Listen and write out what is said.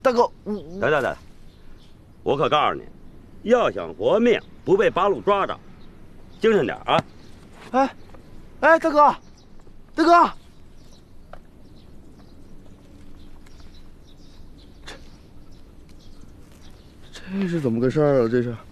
大哥， 等，我可告诉你，要想活命，不被八路抓着，精神点啊！ 哎，大哥，这是怎么个事儿啊？这是。